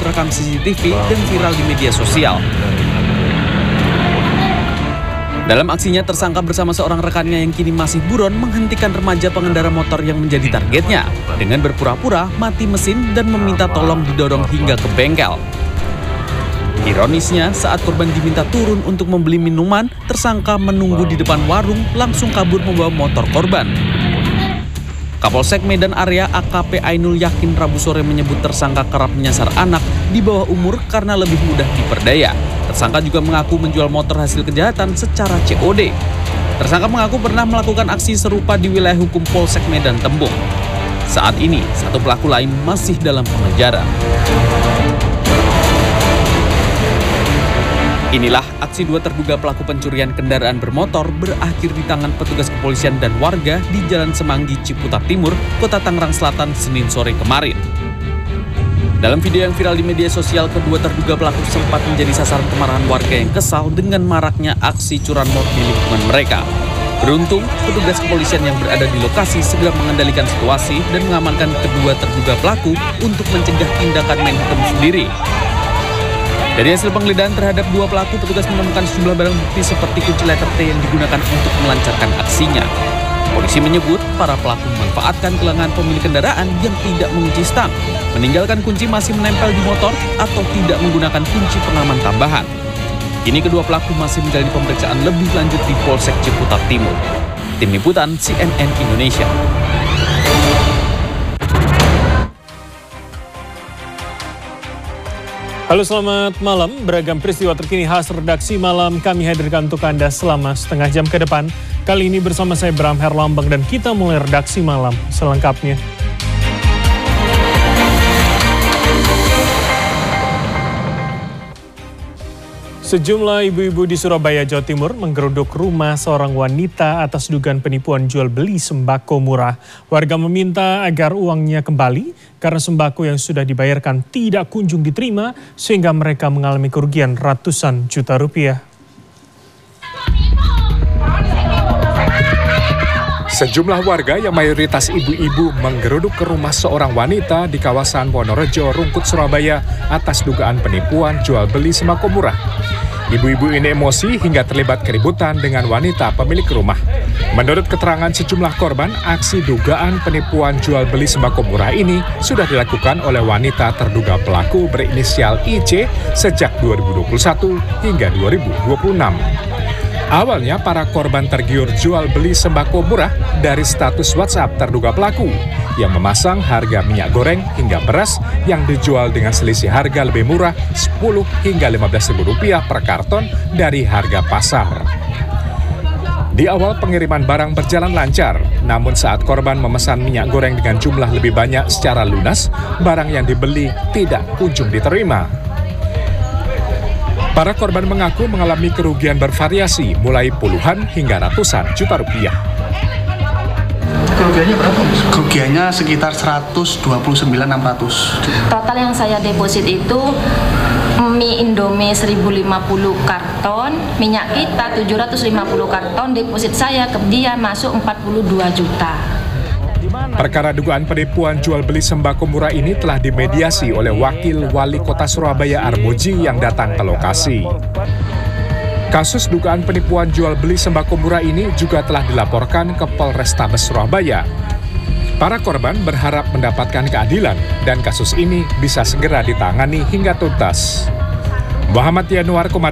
terekam CCTV dan viral di media sosial. Dalam aksinya, tersangka bersama seorang rekannya yang kini masih buron menghentikan remaja pengendara motor yang menjadi targetnya dengan berpura-pura mati mesin dan meminta tolong didorong hingga ke bengkel. Ironisnya, saat korban diminta turun untuk membeli minuman, tersangka menunggu di depan warung langsung kabur membawa motor korban. Kapolsek Medan Area AKP Ainul Yakin Rabu sore menyebut tersangka kerap menyasar anak di bawah umur karena lebih mudah diperdaya. Tersangka juga mengaku menjual motor hasil kejahatan secara COD. Tersangka mengaku pernah melakukan aksi serupa di wilayah hukum Polsek Medan Tembung. Saat ini, satu pelaku lain masih dalam pengejaran. Inilah aksi dua terduga pelaku pencurian kendaraan bermotor berakhir di tangan petugas kepolisian dan warga di Jalan Semanggi, Ciputat Timur, Kota Tangerang Selatan, Senin sore kemarin. Dalam video yang viral di media sosial, kedua terduga pelaku sempat menjadi sasaran kemarahan warga yang kesal dengan maraknya aksi curanmor di lingkungan mereka. Beruntung, petugas kepolisian yang berada di lokasi segera mengendalikan situasi dan mengamankan kedua terduga pelaku untuk mencegah tindakan menhakim sendiri. Dari hasil penggeledahan terhadap dua pelaku, petugas menemukan sejumlah barang bukti seperti kunci letter T yang digunakan untuk melancarkan aksinya. Polisi menyebut para pelaku memanfaatkan kelengahan pemilik kendaraan yang tidak mengunci stang, meninggalkan kunci masih menempel di motor, atau tidak menggunakan kunci pengaman tambahan. Kini kedua pelaku masih menjalani pemeriksaan lebih lanjut di Polsek Ciputat Timur. Tim Liputan CNN Indonesia. Halo, selamat malam. Beragam peristiwa terkini khas redaksi malam kami hadirkan untuk Anda selama setengah jam ke depan. Kali ini bersama saya Bram Herlambang dan kita mulai redaksi malam selengkapnya. Sejumlah ibu-ibu di Surabaya, Jawa Timur menggeruduk rumah seorang wanita atas dugaan penipuan jual beli sembako murah. Warga meminta agar uangnya kembali karena sembako yang sudah dibayarkan tidak kunjung diterima sehingga mereka mengalami kerugian ratusan juta rupiah. Sejumlah warga yang mayoritas ibu-ibu menggeruduk ke rumah seorang wanita di kawasan Wonorejo, Rungkut, Surabaya atas dugaan penipuan jual beli sembako murah. Ibu-ibu ini emosi hingga terlibat keributan dengan wanita pemilik rumah. Menurut keterangan sejumlah korban, aksi dugaan penipuan jual beli sembako murah ini sudah dilakukan oleh wanita terduga pelaku berinisial IC sejak 2021 hingga 2026. Awalnya para korban tergiur jual beli sembako murah dari status WhatsApp terduga pelaku yang memasang harga minyak goreng hingga beras yang dijual dengan selisih harga lebih murah Rp10 hingga Rp15.000 per karton dari harga pasar. Di awal pengiriman barang berjalan lancar, namun saat korban memesan minyak goreng dengan jumlah lebih banyak secara lunas, barang yang dibeli tidak kunjung diterima. Para korban mengaku mengalami kerugian bervariasi mulai puluhan hingga ratusan juta rupiah. Kerugiannya berapa? Kerugiannya sekitar 129.600. Total yang saya deposit itu mie Indomie 1050 karton, minyak kita 750 karton, deposit saya ke dia masuk 42 juta. Perkara dugaan penipuan jual beli sembako murah ini telah dimediasi oleh Wakil Wali Kota Surabaya Armuji yang datang ke lokasi. Kasus dugaan penipuan jual beli sembako murah ini juga telah dilaporkan ke Polrestabes Surabaya. Para korban berharap mendapatkan keadilan dan kasus ini bisa segera ditangani hingga tuntas. Muhammad Yanuar,